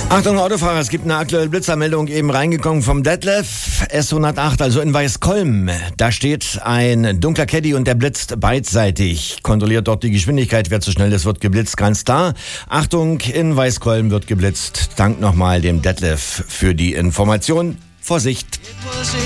Achtung Autofahrer, es gibt eine aktuelle Blitzermeldung eben reingekommen vom Detlef, S108, also in Weißkolm. Da steht ein dunkler Caddy und der blitzt beidseitig. Kontrolliert dort die Geschwindigkeit, wer zu schnell ist, wird geblitzt, ganz klar. Achtung, in Weißkolm wird geblitzt. Dank nochmal dem Detlef für die Information. Vorsicht!